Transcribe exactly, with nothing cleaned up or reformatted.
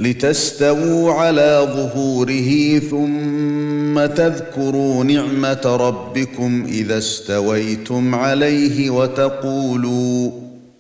لتستووا على ظهوره ثم تذكروا نعمة ربكم إذا استويتم عليه وتقولوا